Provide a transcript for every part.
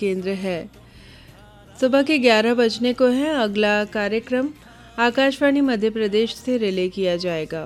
केंद्र है। सुबह के 11 बजने को है। अगला कार्यक्रम आकाशवाणी मध्य प्रदेश से रिले किया जाएगा।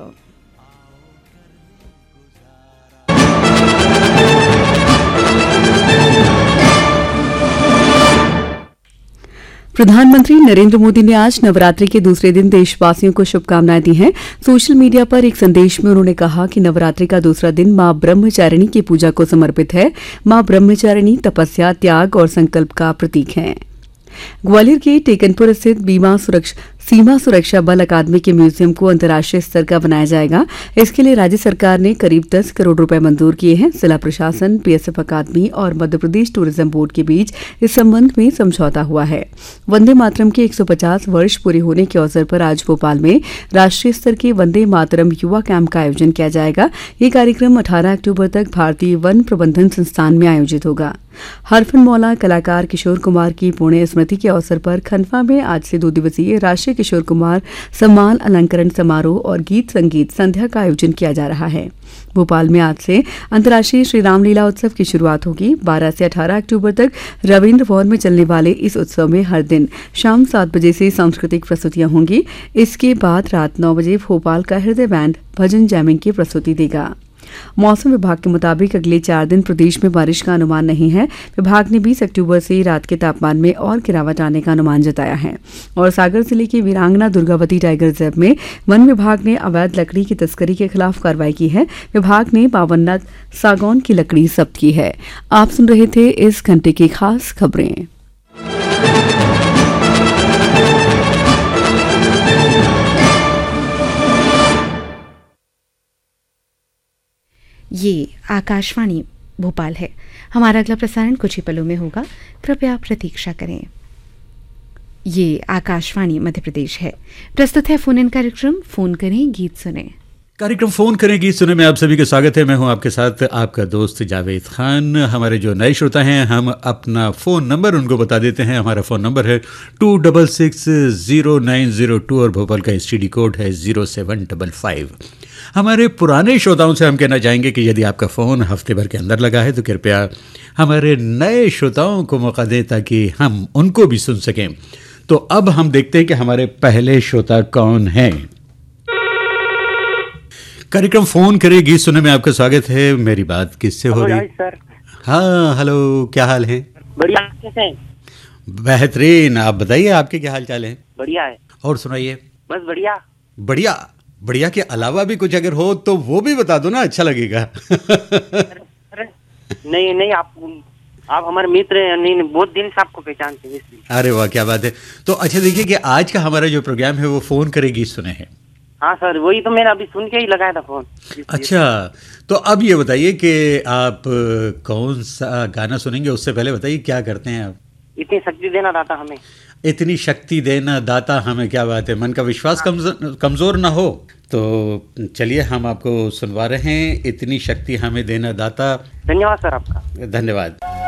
प्रधानमंत्री नरेंद्र मोदी ने आज नवरात्रि के दूसरे दिन देशवासियों को शुभकामनाएं दी हैं। सोशल मीडिया पर एक संदेश में उन्होंने कहा कि नवरात्रि का दूसरा दिन मां ब्रह्मचारिणी की पूजा को समर्पित है। मां ब्रह्मचारिणी तपस्या, त्याग और संकल्प का प्रतीक हैं। ग्वालियर के टेकनपुर स्थित सीमा सुरक्षा बल अकादमी के म्यूजियम को अंतर्राष्ट्रीय स्तर का बनाया जाएगा। इसके लिए राज्य सरकार ने करीब 10 करोड़ रुपए मंजूर किए हैं। जिला प्रशासन, पीएसएफ अकादमी और मध्य प्रदेश टूरिज्म बोर्ड के बीच इस संबंध में समझौता हुआ है। वंदे मातरम के 150 वर्ष पूरे होने के अवसर पर आज भोपाल में राष्ट्रीय स्तर के वंदे मातरम युवा कैंप का आयोजन किया जाएगा। ये कार्यक्रम 18 अक्टूबर तक भारतीय वन प्रबंधन संस्थान में आयोजित होगा। हरफनमौला कलाकार किशोर कुमार की पुण्य स्मृति के अवसर पर खंडवा में आज से 2 दिवसीय राष्ट्रीय किशोर कुमार सम्मान अलंकरण समारोह और गीत संगीत संध्या का आयोजन किया जा रहा है। भोपाल में आज से अंतर्राष्ट्रीय श्री रामलीला उत्सव की शुरुआत होगी। 12 से 18 अक्टूबर तक रविंद्र भवन में चलने वाले इस उत्सव में हर दिन शाम 7 बजे से सांस्कृतिक प्रस्तुतियां होंगी। इसके बाद रात 9 बजे भोपाल का हृदय बैंड भजन जैमिंग की प्रस्तुति देगा। मौसम विभाग के मुताबिक अगले 4 दिन प्रदेश में बारिश का अनुमान नहीं है। विभाग ने 20 अक्टूबर से रात के तापमान में और गिरावट आने का अनुमान जताया है। और सागर जिले की वीरांगना दुर्गावती टाइगर रिजर्व में वन विभाग ने अवैध लकड़ी की तस्करी के खिलाफ कार्रवाई की है। विभाग ने 52 नग सागौन की लकड़ी जब्त की है। आप सुन रहे थे इस घंटे की खास खबरें। ये आकाशवाणी भोपाल है। हमारा अगला प्रसारण कुछ ही पलों में होगा, कृपया प्रतीक्षा करें। ये आकाशवाणी मध्य प्रदेश है। प्रस्तुत है फोन इन कार्यक्रम फोन करें गीत सुने। कार्यक्रम फोन करें गीत सुने में आप सभी का स्वागत है। मैं हूं आपके साथ आपका दोस्त जावेद खान। हमारे जो नए श्रोता हैं, हम अपना फ़ोन नंबर उनको बता देते हैं। हमारा फ़ोन नंबर है 26600902 और भोपाल का STD कोड है 0755। हमारे पुराने श्रोताओं से हम कहना चाहेंगे कि यदि आपका फ़ोन हफ्ते भर के अंदर लगा है तो कृपया हमारे नए श्रोताओं को मौका दें ताकि हम उनको भी सुन सकें। तो अब हम देखते हैं कि हमारे पहले श्रोता कौन हैं। कार्यक्रम फोन करे गीत सुनने में आपका स्वागत है। मेरी बात किससे हो रही? सर। हाँ, हेलो, क्या हाल है? बढ़िया। कैसे? बेहतरीन। आप बताइए, आपके क्या हाल चाल है? बढ़िया है। और सुनाइए। बस बढ़िया। बढ़िया। बढ़िया के अलावा भी कुछ अगर हो तो वो भी बता दो ना, अच्छा लगेगा। नहीं, आप हमारे मित्र हैं। नहीं, बहुत दिन से आपको पहचानते हैं। अरे वाह, क्या बात है। तो अच्छा देखिए कि आज का हमारा जो प्रोग्राम है वो फोन करे गीत सुने है। हाँ सर, वही तो मैंने अभी सुन के ही लगाया था फोन। अच्छा, तो अब ये बताइए कि आप कौन सा गाना सुनेंगे। उससे पहले बताइए क्या करते हैं आप? इतनी शक्ति देना दाता हमें। इतनी शक्ति देना दाता हमें, क्या बात है। मन का विश्वास कमजोर ना हो। तो चलिए हम आपको सुनवा रहे हैं, इतनी शक्ति हमें देना दाता। धन्यवाद सर आपका। धन्यवाद।